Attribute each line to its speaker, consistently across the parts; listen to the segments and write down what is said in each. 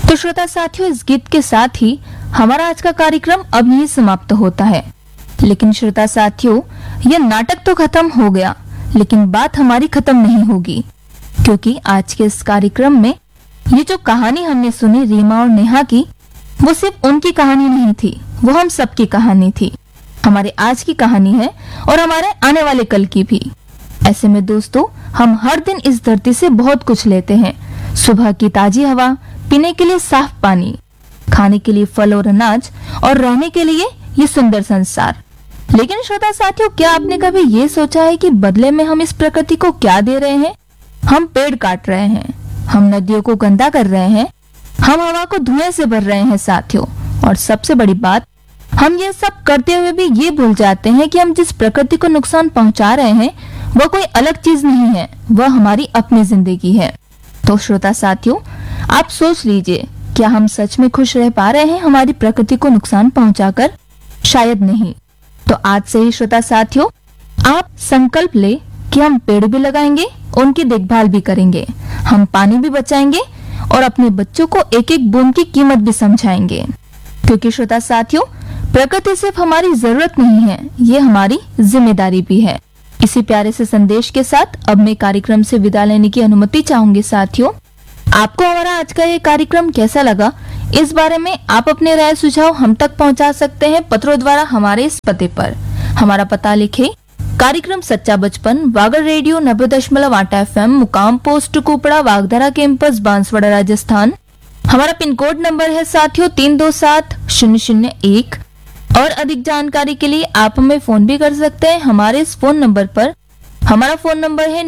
Speaker 1: तो श्रोता साथियों, इस गीत के साथ ही हमारा आज का कार्यक्रम अब यहीं समाप्त होता है। लेकिन श्रोता साथियों, यह नाटक तो खत्म हो गया, लेकिन बात हमारी खत्म नहीं होगी, क्योंकि आज के इस कार्यक्रम में ये जो कहानी हमने सुनी रीमा और नेहा की, वो सिर्फ उनकी कहानी नहीं थी, वो हम सबकी कहानी थी। हमारे आज की कहानी है और हमारे आने वाले कल की भी। ऐसे में दोस्तों, हम हर दिन इस धरती से बहुत कुछ लेते हैं। सुबह की ताजी हवा, पीने के लिए साफ पानी, खाने के लिए फल और अनाज, और रहने के लिए ये सुंदर संसार। लेकिन श्रोता साथियों, क्या आपने कभी ये सोचा है कि बदले में हम इस प्रकृति को क्या दे रहे हैं? हम पेड़ काट रहे हैं, हम नदियों को गंदा कर रहे हैं, हम हवा को धुएं से भर रहे हैं साथियों। और सबसे बड़ी बात, हम ये सब करते हुए भी ये भूल जाते हैं कि हम जिस प्रकृति को नुकसान पहुंचा रहे हैं वह कोई अलग चीज नहीं है, वह हमारी अपनी जिंदगी है। तो श्रोता साथियों, आप सोच लीजिए, क्या हम सच में खुश रह पा रहे हैं हमारी प्रकृति को नुकसान पहुंचाकर? शायद नहीं। तो आज से ही श्रोता साथियों, आप संकल्प ले कि हम पेड़ भी लगाएंगे, उनकी देखभाल भी करेंगे, हम पानी भी बचाएंगे और अपने बच्चों को एक एक बूंद की कीमत भी समझाएंगे। क्योंकि श्रोता साथियों, प्रकृति सिर्फ हमारी जरूरत नहीं है, ये हमारी जिम्मेदारी भी है। इसी प्यारे से संदेश के साथ अब मैं कार्यक्रम से विदा लेने की अनुमति चाहूंगी साथियों। आपको हमारा आज का ये कार्यक्रम कैसा लगा, इस बारे में आप अपने राय सुझाव हम तक पहुंचा सकते हैं पत्रों द्वारा हमारे इस पते पर। हमारा पता लिखे, कार्यक्रम सच्चा बचपन, वागर रेडियो 90.8 FM, मुकाम पोस्ट कुपड़ा, वागधरा कैंपस, बांसवाड़ा, राजस्थान। हमारा पिन कोड नंबर है साथियों 327001। और अधिक जानकारी के लिए आप हमें फोन भी कर सकते हैं हमारे इस फोन नंबर पर। हमारा फोन नंबर है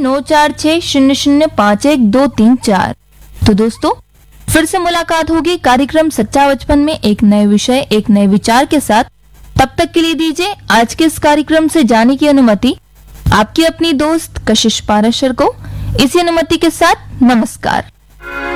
Speaker 1: 9460051234। तो दोस्तों, फिर से मुलाकात होगी कार्यक्रम सच्चा बचपन में एक नए विषय, एक नए विचार के साथ। तब तक के लिए दीजिए आज के इस कार्यक्रम से जाने की अनुमति आपकी अपनी दोस्त कशिश पाराशर को। इसी अनुमति के साथ नमस्कार।